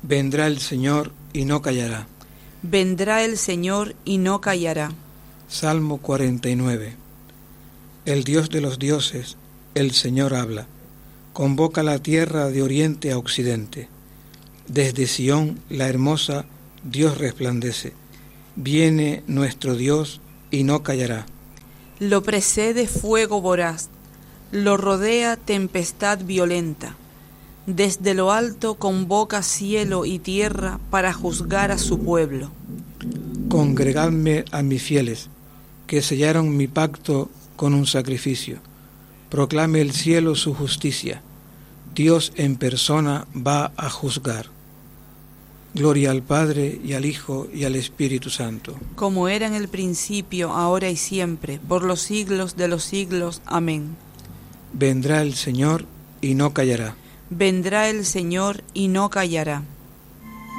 Vendrá el Señor y no callará. Vendrá el Señor y no callará. Salmo 49. El Dios de los dioses, el Señor habla. Convoca la tierra de oriente a occidente. Desde Sión, la hermosa, Dios resplandece. Viene nuestro Dios y no callará. Lo precede fuego voraz, lo rodea tempestad violenta. Desde lo alto convoca cielo y tierra para juzgar a su pueblo. Congregadme a mis fieles, que sellaron mi pacto con un sacrificio. Proclame el cielo su justicia. Dios en persona va a juzgar. Gloria al Padre, y al Hijo, y al Espíritu Santo. Como era en el principio, ahora y siempre, por los siglos de los siglos. Amén. Vendrá el Señor y no callará. Vendrá el Señor y no callará.